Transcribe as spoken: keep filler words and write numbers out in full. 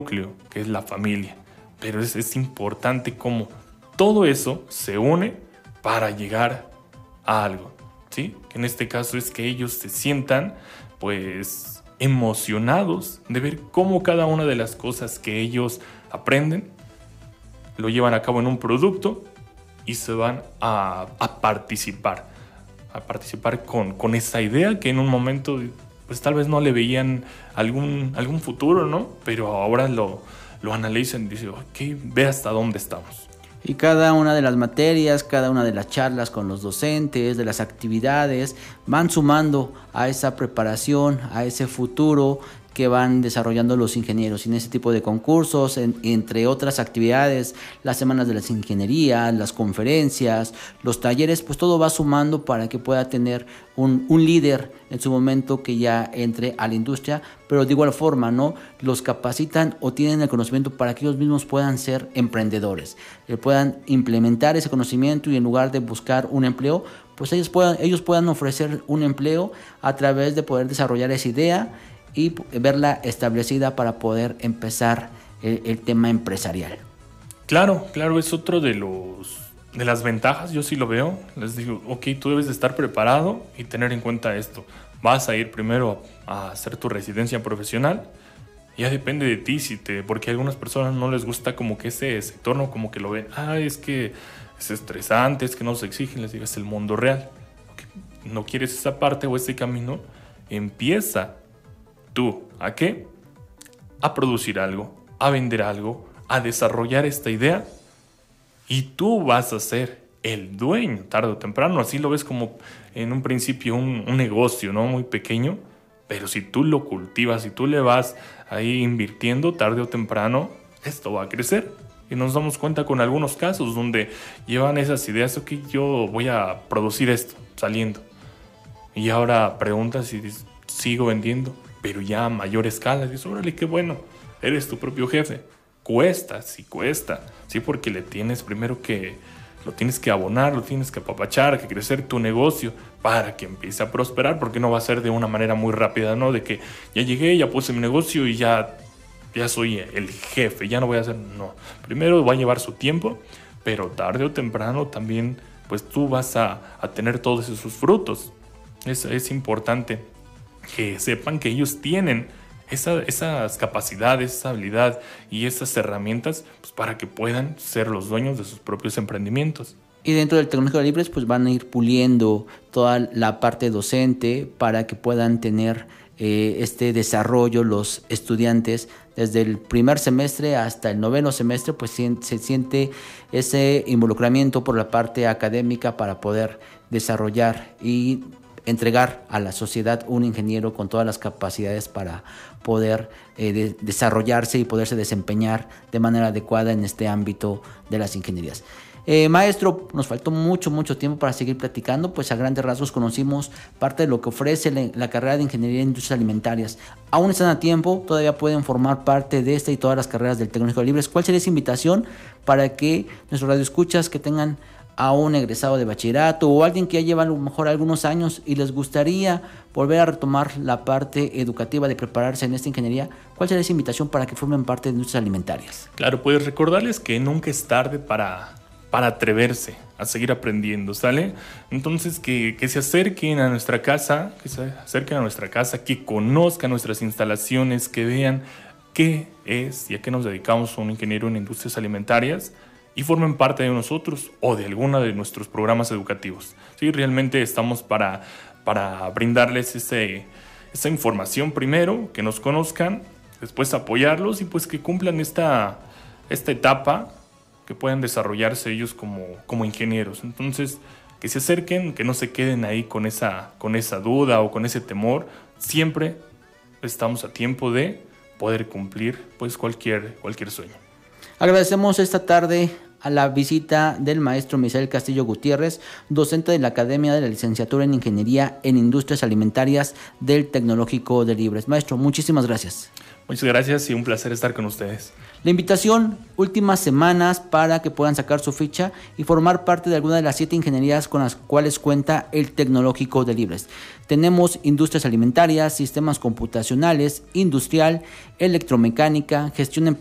núcleo, que es la familia. Pero es, es importante cómo todo eso se une para llegar a algo, ¿sí? Que en este caso es que ellos se sientan, pues, emocionados de ver cómo cada una de las cosas que ellos aprenden lo llevan a cabo en un producto y se van a, a participar, a participar con, con esa idea que en un momento, pues tal vez no le veían algún, algún futuro, ¿no? Pero ahora lo, lo analizan y dicen, ok, ve hasta dónde estamos. Y cada una de las materias, cada una de las charlas con los docentes, de las actividades, van sumando a esa preparación, a ese futuro que van desarrollando los ingenieros. Y en ese tipo de concursos, en, entre otras actividades, las semanas de las ingenierías, las conferencias, los talleres, pues todo va sumando para que pueda tener un, un líder en su momento que ya entre a la industria, pero de igual forma, ¿no? Los capacitan o tienen el conocimiento para que ellos mismos puedan ser emprendedores, que puedan implementar ese conocimiento y en lugar de buscar un empleo, pues ellos puedan, ellos puedan ofrecer un empleo a través de poder desarrollar esa idea y verla establecida para poder empezar el, el tema empresarial. Claro, claro, es otro de los de las ventajas, yo sí lo veo. Les digo, ok, tú debes de estar preparado y tener en cuenta esto. Vas a ir primero a hacer tu residencia profesional, ya depende de ti, si te, porque a algunas personas no les gusta como que ese sector, no como que lo ven, ah, es que es estresante, es que no se exigen, les digo, es el mundo real. Okay, no quieres esa parte o ese camino, empieza tú, ¿a qué? A producir algo, a vender algo, a desarrollar esta idea y tú vas a ser el dueño tarde o temprano. Así lo ves como en un principio un, un negocio, ¿no? Muy pequeño, pero si tú lo cultivas, si tú le vas ahí invirtiendo tarde o temprano, esto va a crecer. Y nos damos cuenta con algunos casos donde llevan esas ideas, ok, yo voy a producir esto saliendo. Y ahora preguntas y dices, sigo vendiendo, pero ya a mayor escala. Dices, órale, qué bueno, eres tu propio jefe. Cuesta, sí cuesta, sí, porque le tienes primero que, lo tienes que abonar, lo tienes que apapachar, que crecer tu negocio para que empiece a prosperar, porque no va a ser de una manera muy rápida, ¿no? De que ya llegué, ya puse mi negocio y ya, ya soy el jefe, ya no voy a hacer, no. Primero va a llevar su tiempo, pero tarde o temprano también, pues tú vas a, a tener todos esos frutos. Es, es importante que sepan que ellos tienen esa, esas capacidades, esa habilidad y esas herramientas, pues, para que puedan ser los dueños de sus propios emprendimientos. Y dentro del Tecnológico de Libres pues van a ir puliendo toda la parte docente para que puedan tener eh, este desarrollo los estudiantes desde el primer semestre hasta el noveno semestre, pues se siente ese involucramiento por la parte académica para poder desarrollar y entregar a la sociedad un ingeniero con todas las capacidades para poder eh, de, desarrollarse y poderse desempeñar de manera adecuada en este ámbito de las ingenierías. Eh, maestro, nos faltó mucho, mucho tiempo para seguir platicando, pues a grandes rasgos conocimos parte de lo que ofrece la, la carrera de Ingeniería en Industrias Alimentarias. Aún están a tiempo, todavía pueden formar parte de esta y todas las carreras del Tecnológico de Libres. ¿Cuál sería esa invitación para que nuestros radioescuchas que tengan a un egresado de bachillerato o alguien que ya lleva a lo mejor algunos años y les gustaría volver a retomar la parte educativa de prepararse en esta ingeniería, cuál sería esa invitación para que formen parte de Industrias Alimentarias? Claro, pues recordarles que nunca es tarde para, para atreverse a seguir aprendiendo, ¿sale? Entonces que, que se acerquen a nuestra casa, que se acerquen a nuestra casa, que conozcan nuestras instalaciones, que vean qué es y a qué nos dedicamos un ingeniero en Industrias Alimentarias, y formen parte de nosotros o de alguno de nuestros programas educativos. Sí, realmente estamos para, para brindarles ese, esa información primero, que nos conozcan, después apoyarlos y pues que cumplan esta, esta etapa, que puedan desarrollarse ellos como, como ingenieros. Entonces, que se acerquen, que no se queden ahí con esa, con esa duda o con ese temor. Siempre estamos a tiempo de poder cumplir pues cualquier, cualquier sueño. Agradecemos esta tarde a la visita del maestro Misael Castillo Gutiérrez, docente de la Academia de la Licenciatura en Ingeniería en Industrias Alimentarias del Tecnológico de Libres. Maestro, muchísimas gracias. Muchas gracias y un placer estar con ustedes. La invitación, últimas semanas para que puedan sacar su ficha y formar parte de alguna de las siete ingenierías con las cuales cuenta el Tecnológico de Libres. Tenemos industrias alimentarias, sistemas computacionales, industrial, electromecánica, gestión empresarial,